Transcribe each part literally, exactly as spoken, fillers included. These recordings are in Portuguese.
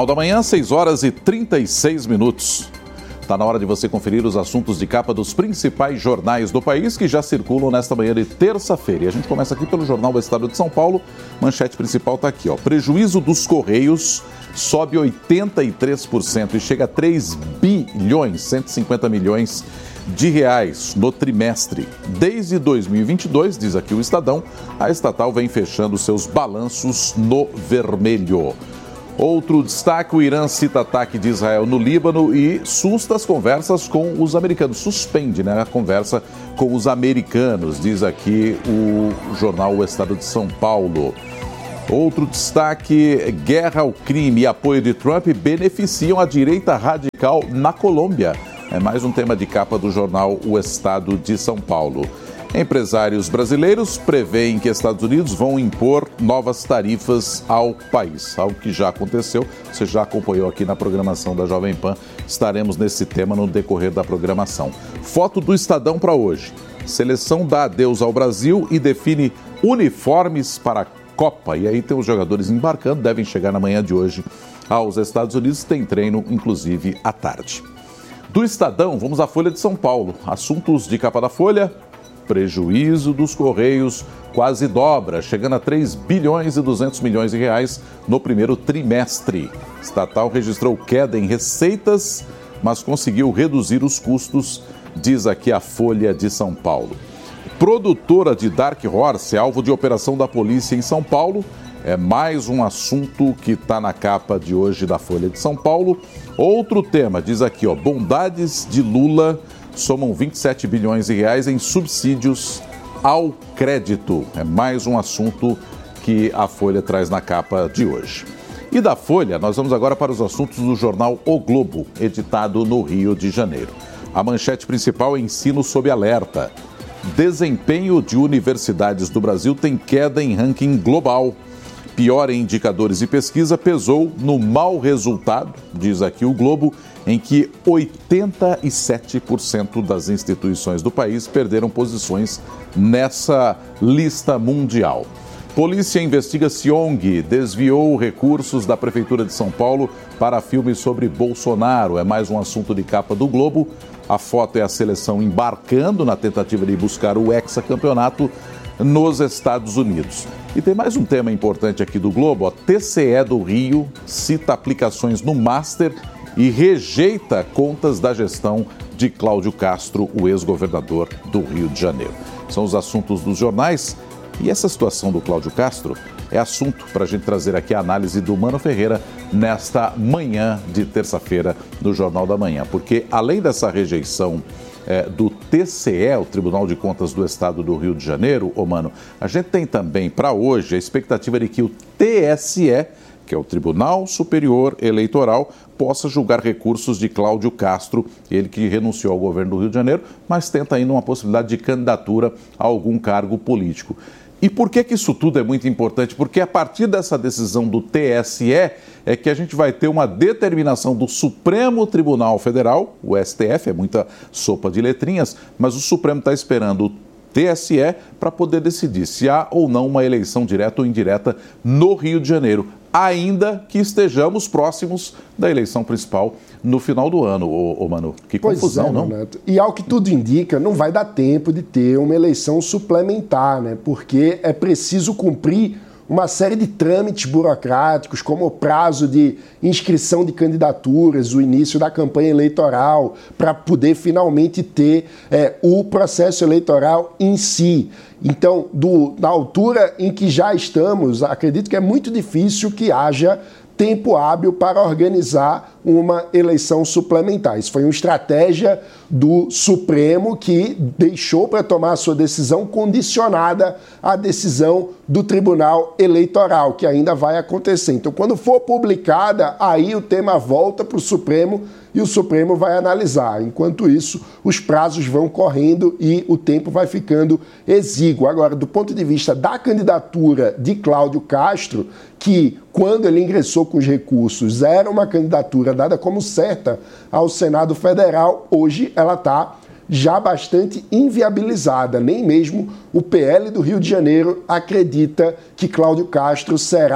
Da manhã, seis horas e trinta e seis minutos. Está na hora de você conferir os assuntos de capa dos principais jornais do país que já circulam nesta manhã de terça-feira. E a gente começa aqui pelo jornal O Estado de São Paulo. Manchete principal está aqui, ó. Prejuízo dos Correios sobe oitenta e três por cento e chega a três bilhões, cento e cinquenta milhões de reais no trimestre. Desde dois mil e vinte e dois, diz aqui o Estadão, a estatal vem fechando seus balanços no vermelho. Outro destaque, o Irã cita ataque de Israel no Líbano e susta as conversas com os americanos. Suspende, né, a conversa com os americanos, diz aqui o jornal O Estado de São Paulo. Outro destaque, guerra ao crime e apoio de Trump beneficiam a direita radical na Colômbia. É mais um tema de capa do jornal O Estado de São Paulo. Empresários brasileiros prevêem que Estados Unidos vão impor novas tarifas ao país, algo que já aconteceu, você já acompanhou aqui na programação da Jovem Pan, estaremos nesse tema no decorrer da programação. Foto do Estadão para hoje, seleção dá adeus ao Brasil e define uniformes para a Copa, e aí tem os jogadores embarcando, devem chegar na manhã de hoje aos Estados Unidos, tem treino inclusive à tarde. Do Estadão, vamos à Folha de São Paulo, assuntos de capa da Folha. Prejuízo dos Correios quase dobra, chegando a três bilhões e duzentos milhões de reais no primeiro trimestre. Estatal registrou queda em receitas, mas conseguiu reduzir os custos, diz aqui a Folha de São Paulo. Produtora de Dark Horse, alvo de operação da polícia em São Paulo, é mais um assunto que está na capa de hoje da Folha de São Paulo. Outro tema, diz aqui, ó, bondades de Lula somam vinte e sete bilhões de reais em subsídios ao crédito. É mais um assunto que a Folha traz na capa de hoje. E da Folha, nós vamos agora para os assuntos do jornal O Globo, editado no Rio de Janeiro. A manchete principal é ensino sob alerta. Desempenho de universidades do Brasil tem queda em ranking global. Pior em indicadores e pesquisa pesou no mau resultado, diz aqui o Globo, em que oitenta e sete por cento das instituições do país perderam posições nessa lista mundial. Polícia investiga se O N G desviou recursos da Prefeitura de São Paulo para filmes sobre Bolsonaro. É mais um assunto de capa do Globo. A foto é a seleção embarcando na tentativa de buscar o hexacampeonato nos Estados Unidos. E tem mais um tema importante aqui do Globo. A T C E do Rio cita aplicações no Master e rejeita contas da gestão de Cláudio Castro, o ex-governador do Rio de Janeiro. São os assuntos dos jornais. E essa situação do Cláudio Castro é assunto para a gente trazer aqui a análise do Mano Ferreira nesta manhã de terça-feira no Jornal da Manhã. Porque além dessa rejeição é, do T C E, o Tribunal de Contas do Estado do Rio de Janeiro, ô Mano, a gente tem também para hoje a expectativa de que o T S E, que é o Tribunal Superior Eleitoral, possa julgar recursos de Cláudio Castro, ele que renunciou ao governo do Rio de Janeiro, mas tenta ainda uma possibilidade de candidatura a algum cargo político. E por que que isso tudo é muito importante? Porque a partir dessa decisão do T S E é que a gente vai ter uma determinação do Supremo Tribunal Federal, o S T F, é muita sopa de letrinhas, mas o Supremo está esperando o T S E para poder decidir se há ou não uma eleição direta ou indireta no Rio de Janeiro, ainda que estejamos próximos da eleição principal no final do ano, ô, ô Manu. Que confusão, é, não? Neto. E ao que tudo indica, não vai dar tempo de ter uma eleição suplementar, né? Porque é preciso cumprir uma série de trâmites burocráticos, como o prazo de inscrição de candidaturas, o início da campanha eleitoral, para poder finalmente ter é, o processo eleitoral em si. Então, do, na altura em que já estamos, acredito que é muito difícil que haja tempo hábil para organizar uma eleição suplementar. Isso foi uma estratégia do Supremo que deixou para tomar a sua decisão condicionada à decisão do Tribunal Eleitoral, que ainda vai acontecer. Então, quando for publicada, aí o tema volta para o Supremo e o Supremo vai analisar. Enquanto isso, os prazos vão correndo e o tempo vai ficando exíguo. Agora, do ponto de vista da candidatura de Cláudio Castro, que quando ele ingressou com os recursos era uma candidatura dada como certa ao Senado Federal, hoje ela está já bastante inviabilizada. Nem mesmo o P L do Rio de Janeiro acredita que Cláudio Castro será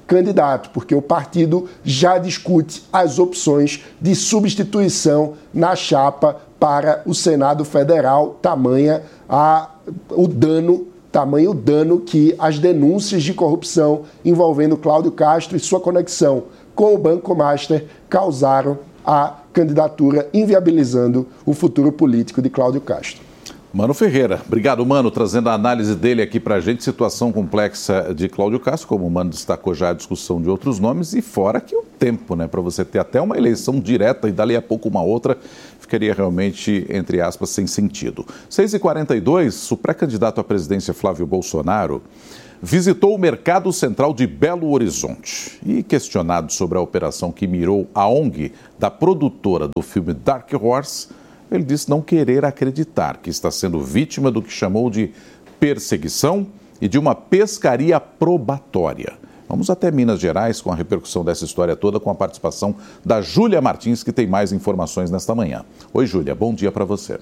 candidato, porque o partido já discute as opções de substituição na chapa para o Senado Federal, tamanha a, o dano, tamanho o dano que as denúncias de corrupção envolvendo Cláudio Castro e sua conexão com o Banco Master causaram a candidatura, inviabilizando o futuro político de Cláudio Castro. Mano Ferreira, obrigado, Mano, trazendo a análise dele aqui pra gente, situação complexa de Cláudio Castro, como o Mano destacou já a discussão de outros nomes, e fora que o tempo, né, para você ter até uma eleição direta e dali a pouco uma outra, ficaria realmente, entre aspas, sem sentido. seis e quarenta e dois, o pré-candidato à presidência Flávio Bolsonaro visitou o Mercado Central de Belo Horizonte e, questionado sobre a operação que mirou a O N G da produtora do filme Dark Horse, ele disse não querer acreditar que está sendo vítima do que chamou de perseguição e de uma pescaria probatória. Vamos até Minas Gerais com a repercussão dessa história toda, com a participação da Júlia Martins, que tem mais informações nesta manhã. Oi, Júlia, bom dia para você.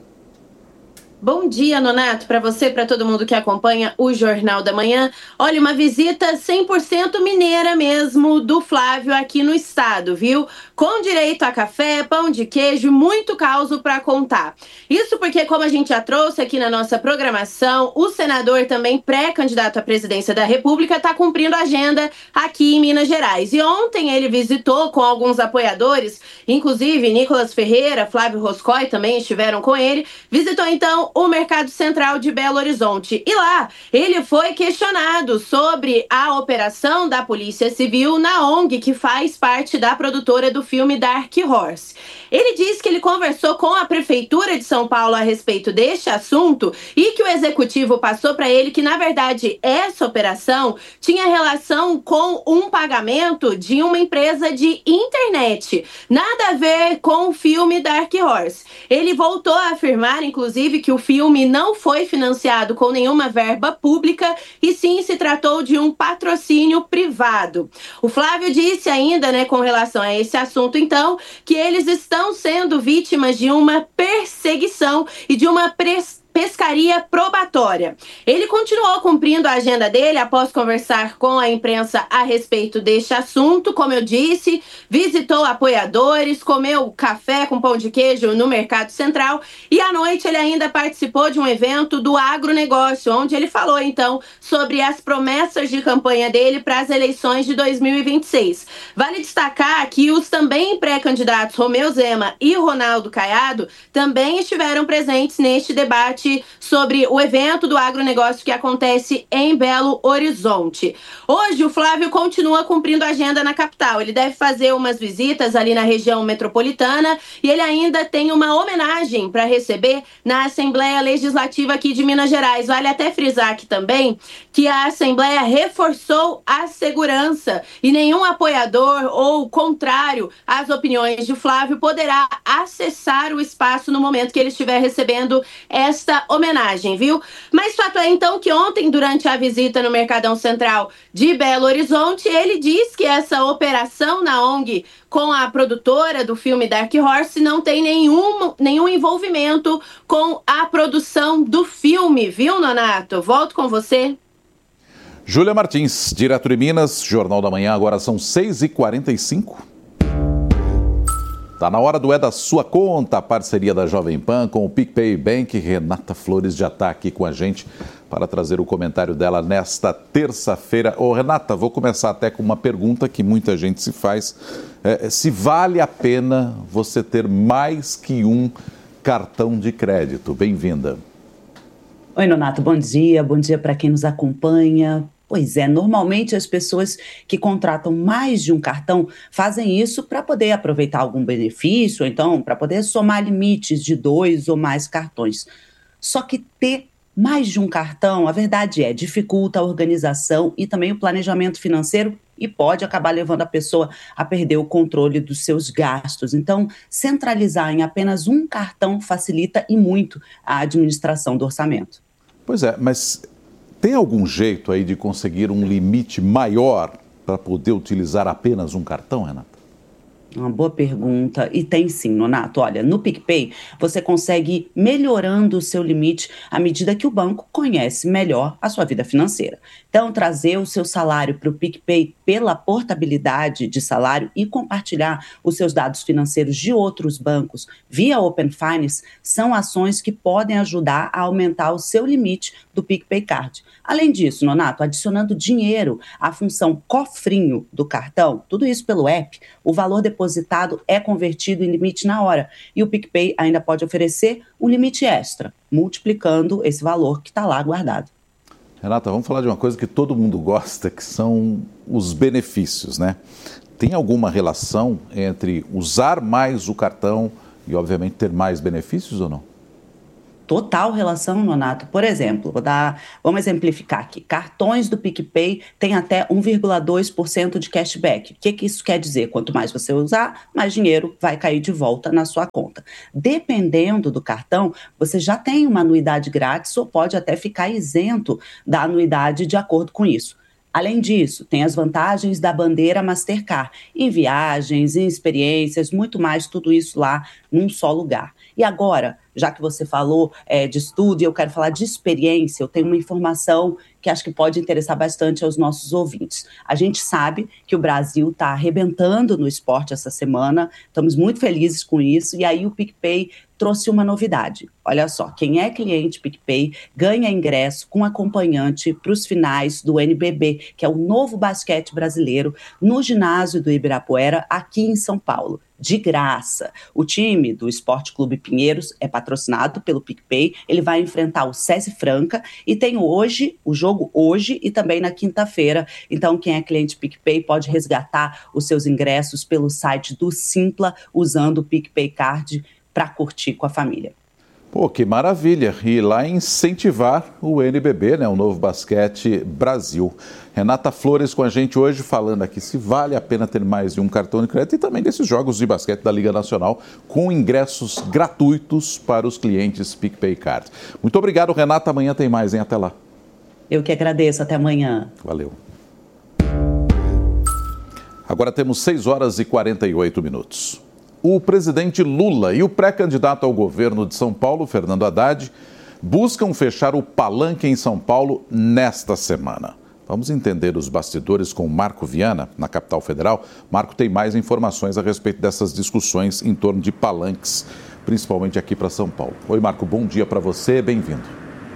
Bom dia, Nonato, para você, para todo mundo que acompanha o Jornal da Manhã. Olha, uma visita cem por cento mineira mesmo do Flávio aqui no estado, viu? Com direito a café, pão de queijo e muito caos para contar. Isso porque, como a gente já trouxe aqui na nossa programação, o senador também pré-candidato à presidência da República está cumprindo agenda aqui em Minas Gerais. E ontem ele visitou com alguns apoiadores, inclusive Nicolas Ferreira, Flávio Roscoe também estiveram com ele, visitou então o Mercado Central de Belo Horizonte. E lá, ele foi questionado sobre a operação da Polícia Civil na O N G, que faz parte da produtora do filme Dark Horse. Ele disse que ele conversou com a Prefeitura de São Paulo a respeito deste assunto e que o Executivo passou para ele que, na verdade, essa operação tinha relação com um pagamento de uma empresa de internet. Nada a ver com o filme Dark Horse. Ele voltou a afirmar, inclusive, que o filme não foi financiado com nenhuma verba pública e sim se tratou de um patrocínio privado. O Flávio disse ainda, né, com relação a esse assunto, então, que eles estão sendo vítimas de uma perseguição e de uma prestação pescaria probatória. Ele continuou cumprindo a agenda dele após conversar com a imprensa a respeito deste assunto. Como eu disse, visitou apoiadores, comeu café com pão de queijo no Mercado Central e à noite ele ainda participou de um evento do agronegócio, onde ele falou então sobre as promessas de campanha dele para as eleições de dois mil e vinte e seis. Vale destacar que os também pré-candidatos Romeu Zema e Ronaldo Caiado também estiveram presentes neste debate sobre o evento do agronegócio que acontece em Belo Horizonte. Hoje, o Flávio continua cumprindo a agenda na capital. Ele deve fazer umas visitas ali na região metropolitana e ele ainda tem uma homenagem para receber na Assembleia Legislativa aqui de Minas Gerais. Vale até frisar aqui também que a Assembleia reforçou a segurança e nenhum apoiador ou contrário às opiniões de Flávio poderá acessar o espaço no momento que ele estiver recebendo esta homenagem, viu? Mas fato é então que ontem, durante a visita no Mercadão Central de Belo Horizonte, ele diz que essa operação na O N G com a produtora do filme Dark Horse não tem nenhum, nenhum envolvimento com a produção do filme, viu, Nonato? Volto com você. Júlia Martins, direto de Minas, Jornal da Manhã, agora são seis e quarenta e cinco. Está na hora do É da Sua Conta, a parceria da Jovem Pan com o PicPay Bank. Renata Flores já está aqui com a gente para trazer o comentário dela nesta terça-feira. Ô Renata, vou começar até com uma pergunta que muita gente se faz. É, se vale a pena você ter mais que um cartão de crédito? Bem-vinda. Oi, Nonato, bom dia. Bom dia para quem nos acompanha. Pois é, normalmente as pessoas que contratam mais de um cartão fazem isso para poder aproveitar algum benefício, ou então para poder somar limites de dois ou mais cartões. Só que ter mais de um cartão, a verdade é, dificulta a organização e também o planejamento financeiro e pode acabar levando a pessoa a perder o controle dos seus gastos. Então, centralizar em apenas um cartão facilita e muito a administração do orçamento. Pois é, mas tem algum jeito aí de conseguir um limite maior para poder utilizar apenas um cartão, Renata? Uma boa pergunta. E tem sim, Nonato. Olha, no PicPay você consegue ir melhorando o seu limite à medida que o banco conhece melhor a sua vida financeira. Então, trazer o seu salário para o PicPay pela portabilidade de salário e compartilhar os seus dados financeiros de outros bancos via Open Finance são ações que podem ajudar a aumentar o seu limite do PicPay Card. Além disso, Nonato, adicionando dinheiro à função cofrinho do cartão, tudo isso pelo app, o valor depositado é convertido em limite na hora e o PicPay ainda pode oferecer um limite extra, multiplicando esse valor que está lá guardado. Renata, vamos falar de uma coisa que todo mundo gosta, que são os benefícios, né? Tem alguma relação entre usar mais o cartão e, obviamente, ter mais benefícios ou não? Total relação, Nonato. Por exemplo, vou dar, vamos exemplificar aqui. Cartões do PicPay têm até um vírgula dois por cento de cashback. O que, que isso quer dizer? Quanto mais você usar, mais dinheiro vai cair de volta na sua conta. Dependendo do cartão, você já tem uma anuidade grátis ou pode até ficar isento da anuidade de acordo com isso. Além disso, tem as vantagens da bandeira Mastercard, em viagens, em experiências, muito mais, tudo isso lá num só lugar. E agora, já que você falou é, de estudo e eu quero falar de experiência, eu tenho uma informação que acho que pode interessar bastante aos nossos ouvintes. A gente sabe que o Brasil está arrebentando no esporte essa semana, estamos muito felizes com isso, e aí o PicPay trouxe uma novidade. Olha só, quem é cliente PicPay ganha ingresso com acompanhante para os finais do N B B, que é o novo basquete brasileiro, no ginásio do Ibirapuera, aqui em São Paulo. De graça. O time do Esporte Clube Pinheiros é patrocinado pelo PicPay, ele vai enfrentar o SESI Franca e tem hoje, o jogo hoje e também na quinta-feira. Então, quem é cliente PicPay pode resgatar os seus ingressos pelo site do Simpla, usando o PicPay Card para curtir com a família. Pô, que maravilha! E lá incentivar o N B B, né, o Novo Basquete Brasil. Renata Flores com a gente hoje falando aqui se vale a pena ter mais de um cartão de crédito e também desses jogos de basquete da Liga Nacional com ingressos gratuitos para os clientes PicPay Card. Muito obrigado, Renata. Amanhã tem mais, hein? Até lá. Eu que agradeço. Até amanhã. Valeu. Agora temos seis horas e quarenta e oito minutos. O presidente Lula e o pré-candidato ao governo de São Paulo, Fernando Haddad, buscam fechar o palanque em São Paulo nesta semana. Vamos entender os bastidores com Marco Viana, na capital federal. Marco tem mais informações a respeito dessas discussões em torno de palanques, principalmente aqui para São Paulo. Oi, Marco, bom dia para você, bem-vindo.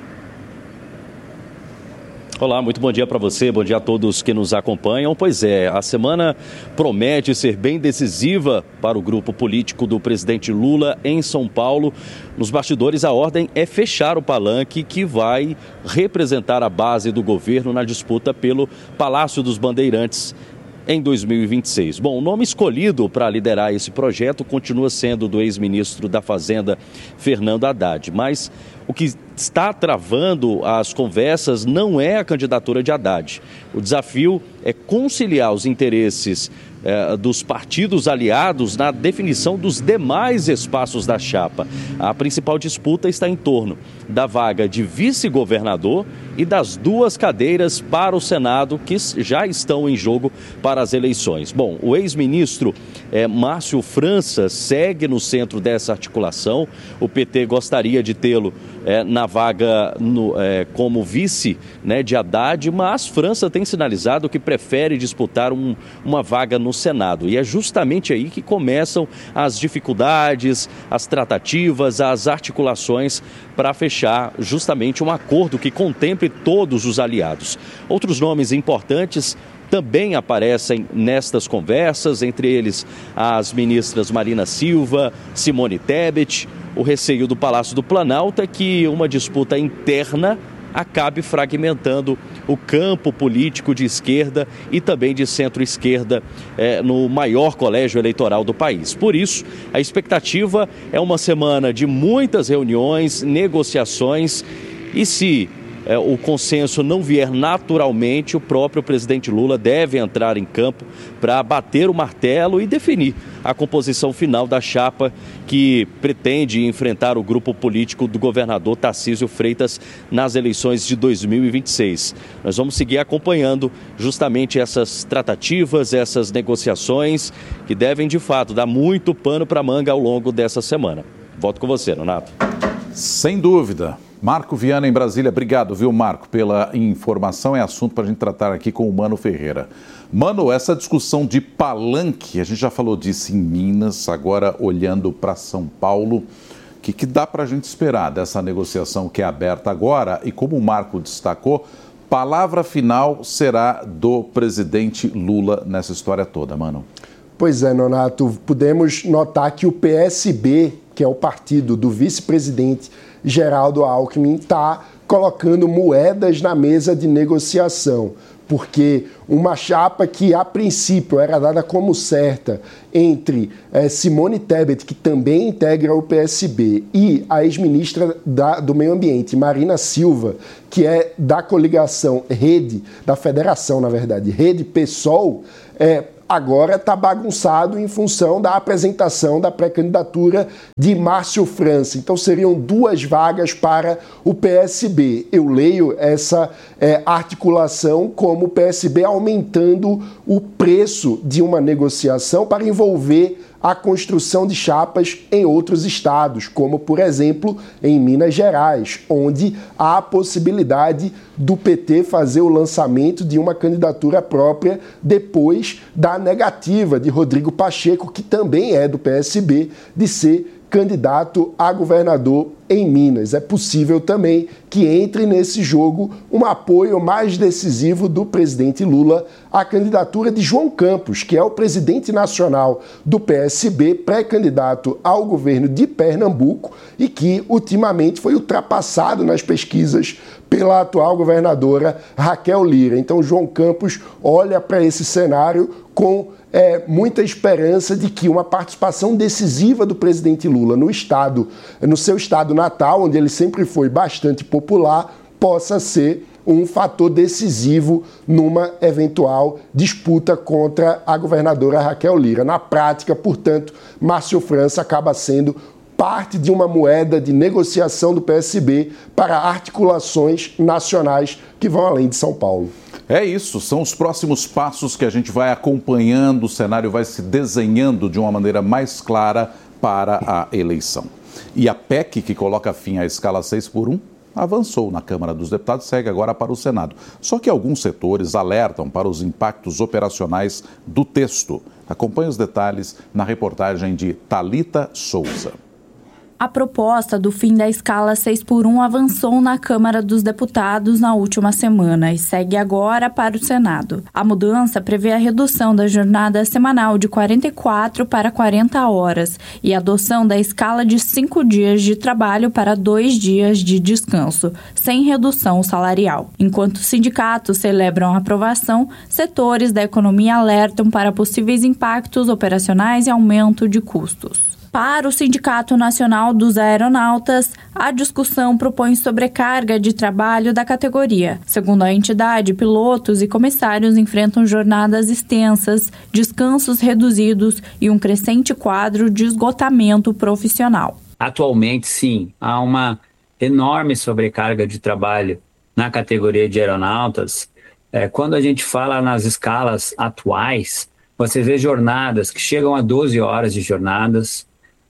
Olá, muito bom dia para você, bom dia a todos que nos acompanham. Pois é, a semana promete ser bem decisiva para o grupo político do presidente Lula em São Paulo. Nos bastidores, a ordem é fechar o palanque que vai representar a base do governo na disputa pelo Palácio dos Bandeirantes em dois mil e vinte e seis. Bom, o nome escolhido para liderar esse projeto continua sendo do ex-ministro da Fazenda, Fernando Haddad, mas o que está travando as conversas não é a candidatura de Haddad. O desafio é conciliar os interesses eh, dos partidos aliados na definição dos demais espaços da chapa. A principal disputa está em torno da vaga de vice-governador e das duas cadeiras para o Senado que já estão em jogo para as eleições. Bom, o ex-ministro eh, Márcio França segue no centro dessa articulação. O P T gostaria de tê-lo eh, na vaga no, é, como vice, né, de Haddad, mas França tem sinalizado que prefere disputar um, uma vaga no Senado. E é justamente aí que começam as dificuldades, as tratativas, as articulações para fechar justamente um acordo que contemple todos os aliados. Outros nomes importantes também aparecem nestas conversas, entre eles as ministras Marina Silva, Simone Tebet. O receio do Palácio do Planalto é que uma disputa interna acabe fragmentando o campo político de esquerda e também de centro-esquerda eh, no maior colégio eleitoral do país. Por isso, a expectativa é uma semana de muitas reuniões, negociações e se É, o consenso não vier naturalmente, o próprio presidente Lula deve entrar em campo para bater o martelo e definir a composição final da chapa que pretende enfrentar o grupo político do governador Tarcísio Freitas nas eleições de dois mil e vinte e seis. Nós vamos seguir acompanhando justamente essas tratativas, essas negociações que devem de fato dar muito pano para a manga ao longo dessa semana. Volto com você, Nonato. Sem dúvida. Marco Viana, em Brasília. Obrigado, viu, Marco, pela informação. É assunto para a gente tratar aqui com o Mano Ferreira. Mano, essa discussão de palanque, a gente já falou disso em Minas, agora olhando para São Paulo. O que, que dá para a gente esperar dessa negociação que é aberta agora? E como o Marco destacou, palavra final será do presidente Lula nessa história toda, Mano. Pois é, Nonato, podemos notar que o P S B, que é o partido do vice-presidente Geraldo Alckmin, está colocando moedas na mesa de negociação, porque uma chapa que a princípio era dada como certa entre eh, Simone Tebet, que também integra o P S B, e a ex-ministra da, do Meio Ambiente, Marina Silva, que é da coligação Rede, da federação, na verdade, Rede PSOL, é, agora está bagunçado em função da apresentação da pré-candidatura de Márcio França. Então seriam duas vagas para o P S B. Eu leio essa é, articulação como o P S B aumentando o preço de uma negociação para envolver a construção de chapas em outros estados, como, por exemplo, em Minas Gerais, onde há a possibilidade do P T fazer o lançamento de uma candidatura própria depois da negativa de Rodrigo Pacheco, que também é do P S B, de ser candidato a governador em Minas. É possível também que entre nesse jogo um apoio mais decisivo do presidente Lula à candidatura de João Campos, que é o presidente nacional do P S B, pré-candidato ao governo de Pernambuco e que ultimamente foi ultrapassado nas pesquisas pela atual governadora Raquel Lira. Então, João Campos olha para esse cenário com é, muita esperança de que uma participação decisiva do presidente Lula no estado, no seu estado natal, onde ele sempre foi bastante popular, possa ser um fator decisivo numa eventual disputa contra a governadora Raquel Lira. Na prática, portanto, Márcio França acaba sendo parte de uma moeda de negociação do P S B para articulações nacionais que vão além de São Paulo. É isso, são os próximos passos que a gente vai acompanhando, o cenário vai se desenhando de uma maneira mais clara para a eleição. E a P E C, que coloca fim à escala seis por um, avançou na Câmara dos Deputados, segue agora para o Senado. Só que alguns setores alertam para os impactos operacionais do texto. Acompanhe os detalhes na reportagem de Thalita Souza. A proposta do fim da escala seis por um avançou na Câmara dos Deputados na última semana e segue agora para o Senado. A mudança prevê a redução da jornada semanal de quarenta e quatro para quarenta horas e a adoção da escala de cinco dias de trabalho para dois dias de descanso, sem redução salarial. Enquanto os sindicatos celebram a aprovação, setores da economia alertam para possíveis impactos operacionais e aumento de custos. Para o Sindicato Nacional dos Aeronautas, a discussão propõe sobrecarga de trabalho da categoria. Segundo a entidade, pilotos e comissários enfrentam jornadas extensas, descansos reduzidos e um crescente quadro de esgotamento profissional. Atualmente, sim, há uma enorme sobrecarga de trabalho na categoria de aeronautas. É, quando a gente fala nas escalas atuais, você vê jornadas que chegam a doze horas de jornadas,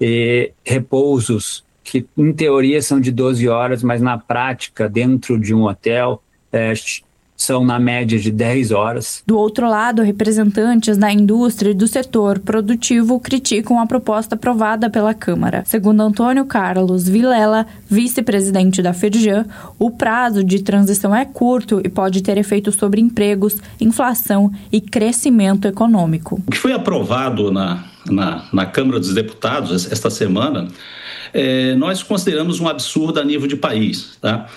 e repousos que em teoria são de doze horas, mas na prática dentro de um hotel é, são na média de dez horas. Do outro lado, representantes da indústria e do setor produtivo criticam a proposta aprovada pela Câmara. Segundo Antônio Carlos Vilela, vice-presidente da Firjan, o prazo de transição é curto e pode ter efeito sobre empregos, inflação e crescimento econômico. O que foi aprovado na, na, na Câmara dos Deputados esta semana, é, nós consideramos um absurdo a nível de país, tá?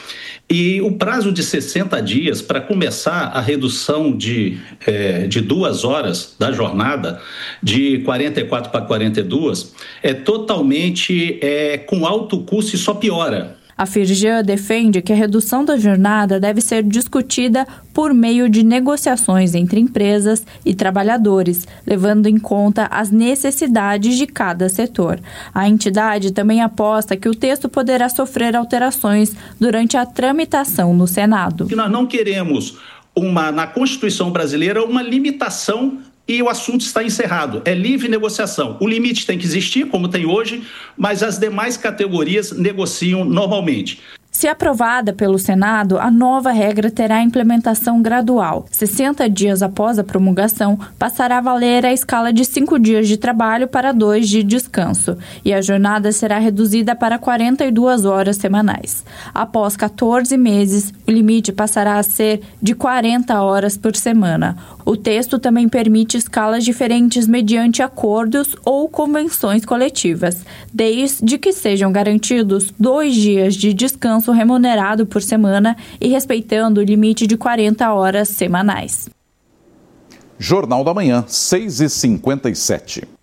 E o prazo de sessenta dias para começar a redução de, é, de duas horas da jornada, de quarenta e quatro para quarenta e dois, é totalmente é, com alto custo e só piora. A Firjan defende que a redução da jornada deve ser discutida por meio de negociações entre empresas e trabalhadores, levando em conta as necessidades de cada setor. A entidade também aposta que o texto poderá sofrer alterações durante a tramitação no Senado. Nós não queremos, uma, na Constituição brasileira, uma limitação e o assunto está encerrado. É livre negociação. O limite tem que existir, como tem hoje, mas as demais categorias negociam normalmente. Se aprovada pelo Senado, a nova regra terá implementação gradual. sessenta dias após a promulgação, passará a valer a escala de cinco dias de trabalho para dois de descanso, e a jornada será reduzida para quarenta e duas horas semanais. Após quatorze meses, o limite passará a ser de quarenta horas por semana. O texto também permite escalas diferentes mediante acordos ou convenções coletivas, desde que sejam garantidos dois dias de descanso remunerado por semana e respeitando o limite de quarenta horas semanais. Jornal da Manhã, seis e cinquenta e sete.